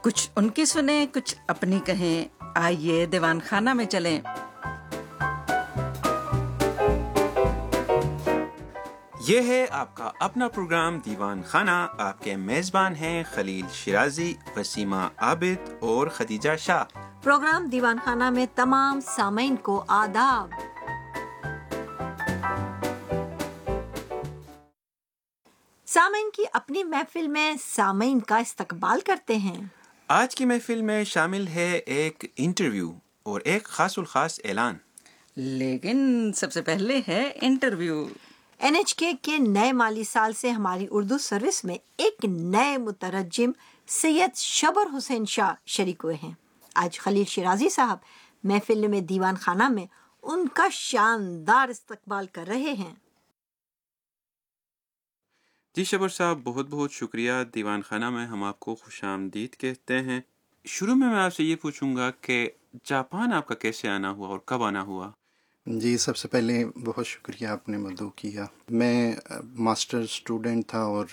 کچھ ان کی سنیں، کچھ اپنی کہیں، آئیے دیوان خانہ میں چلیں۔ یہ ہے آپ کا اپنا پروگرام دیوان خانہ۔ آپ کے میزبان ہیں خلیل شیرازی، وسیمہ عابد اور خدیجہ شاہ۔ پروگرام دیوان خانہ میں تمام سامعین کو آداب۔ سامعین کی اپنی محفل میں سامعین کا استقبال کرتے ہیں۔ آج کی محفل میں شامل ہے ایک انٹرویو اور ایک خاص الخاص اعلان، لیکن سب سے پہلے ہے انٹرویو۔ NHK کے نئے مالی سال سے ہماری اردو سروس میں ایک نئے مترجم سید شبر حسین شاہ شریک ہوئے ہیں۔ آج خلیل شیرازی صاحب محفل میں دیوان خانہ میں ان کا شاندار استقبال کر رہے ہیں۔ جی شبر صاحب، بہت بہت شکریہ۔ دیوان خانہ میں ہم آپ کو خوش آمدید کہتے ہیں۔ شروع میں آپ سے یہ پوچھوں گا کہ جاپان آپ کا کیسے آنا ہوا اور کب آنا ہوا؟ جی، سب سے پہلے بہت شکریہ آپ نے مدعو کیا۔ میں ماسٹر اسٹوڈنٹ تھا اور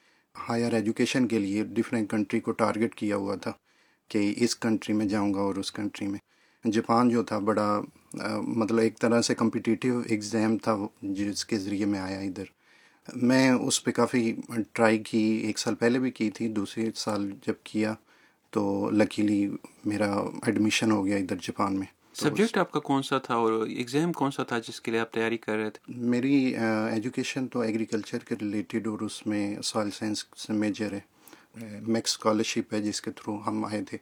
ہائر ایجوکیشن کے لیے ڈفرینٹ کنٹری کو ٹارگٹ کیا ہوا تھا کہ اس کنٹری میں جاؤں گا اور اس کنٹری میں۔ جاپان جو تھا بڑا مطلب ایک طرح سے کمپٹیٹیو ایگزام تھا جس کے ذریعے میں آیا ادھر۔ میں اس پہ کافی ٹرائی کی، ایک سال پہلے بھی کی تھی، دوسرے سال جب کیا تو لکیلی میرا ایڈمیشن ہو گیا ادھر جاپان میں۔ سبجیکٹ آپ کا کون سا تھا اور ایگزام کون سا تھا جس کے لیے آپ تیاری کر رہے تھے؟ میری ایجوکیشن تو ایگریکلچر کے ریلیٹڈ اور اس میں سوائل سائنس سے میجر ہے۔ میکس اسکالرشپ ہے جس کے تھرو ہم آئے تھے۔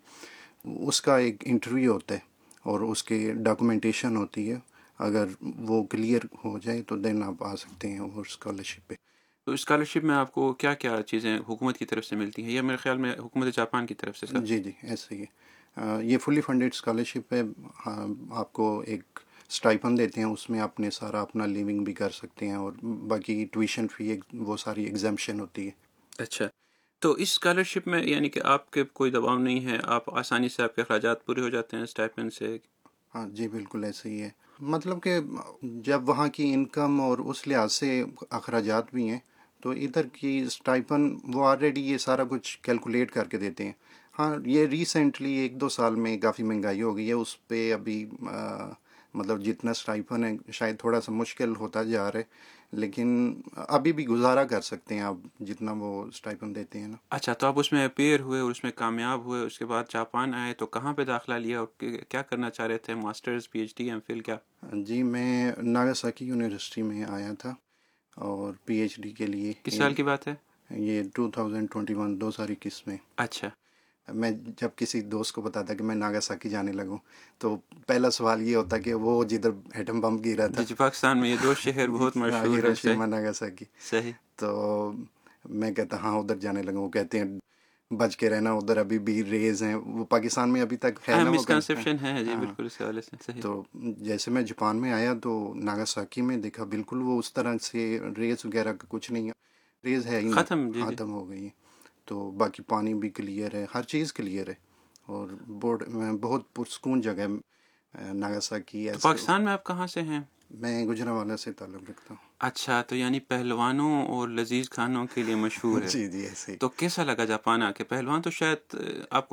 اس کا ایک انٹرویو ہوتا ہے اور اس کے ڈاکومنٹیشن ہوتی ہے، اگر وہ کلیئر ہو جائے تو دین آپ آ سکتے ہیں اور اسکالرشپ پہ۔ تو اسکالرشپ میں آپ کو کیا کیا چیزیں حکومت کی طرف سے ملتی ہیں، یا میرے خیال میں حکومت جاپان کی طرف سے؟ جی ایسے ہی ہے۔ یہ فلی فنڈیڈ اسکالرشپ ہے۔ آپ کو ایک اسٹائپن دیتے ہیں، اس میں آپ نے سارا اپنا لیونگ بھی کر سکتے ہیں اور باقی ٹیویشن فی وہ ساری ایگزامشن ہوتی ہے۔ اچھا، تو اس اسکالرشپ میں یعنی کہ آپ کے کوئی دباؤ نہیں ہے، آپ آسانی سے آپ کے اخراجات پورے ہو جاتے ہیں اسٹائپن سے؟ ہاں جی، بالکل ایسے ہی ہے۔ مطلب کہ جب وہاں کی انکم اور اس لحاظ سے اخراجات بھی ہیں تو ادھر کی اسٹائپن وہ آلریڈی یہ سارا کچھ کیلکولیٹ کر کے دیتے ہیں۔ ہاں، یہ ریسنٹلی 1-2 سال میں کافی مہنگائی ہو گئی ہے، اس پہ ابھی مطلب جتنا اسٹائپن ہے شاید تھوڑا سا مشکل ہوتا جا رہا ہے، لیکن ابھی بھی گزارا کر سکتے ہیں آپ جتنا وہ اسٹائپن دیتے ہیں نا۔ اچھا، تو آپ اس میں اپیئر ہوئے اور اس میں کامیاب ہوئے، اس کے بعد جاپان آئے تو کہاں پہ داخلہ لیا اور کیا کرنا چاہ رہے تھے؟ Masters, P H D, M Phil کیا؟ جی، میں ناگاساکی یونیورسٹی میں آیا تھا اور پی ایچ ڈی کے لیے۔ کس سال کی بات ہے؟ یہ 2021 2021 میں۔ اچھا، میں جب کسی دوست کو بتاتا کہ میں ناگاساکی جانے لگوں تو پہلا سوال یہ ہوتا کہ وہ جدھر ایٹم بم گرا تھا۔ جی، پاکستان میں یہ دو شہر بہت مشہور ہیں۔ Hiroshima Nagasaki. صحیح۔ تو میں کہتا ہاں ادھر جانے لگا۔ وہ کہتے ہیں بچ کے رہنا، ادھر ابھی بھی ریز ہیں، وہ پاکستان میں ابھی تک ہے نا، مسکنسیپشن ہے جی، بالکل اس حوالے سے صحیح۔ تو جیسے میں جاپان میں آیا تو ناگاساکی میں دیکھا بالکل وہ اس طرح سے ریز وغیرہ کا کچھ نہیں ہے، ریز ہے ہی نہیں، ختم ہو گئی ہے۔ تو باقی پانی بھی کلیئر ہے، ہر چیز کلیئر ہے اور بہت پرسکون جگہ ہے ناگاساکی۔ پاکستان میں آپ کہاں سے ہیں؟ میں گوجرانوالہ سے تعلق رکھتا ہوں۔ اچھا، تو یعنی پہلوانوں اور لذیذ کھانوں کے لیے مشہور ہے۔ جی ایسے ہی۔ تو کیسا لگا جاپان آ کے؟ پہلوان تو شاید آپ